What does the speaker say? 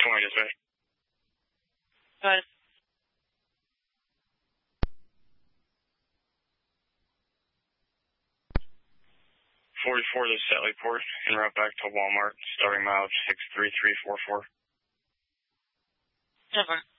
20 dispatch. Go ahead. .44 to Sallyport, en route back to Walmart, starting mileage 63344. 10-4.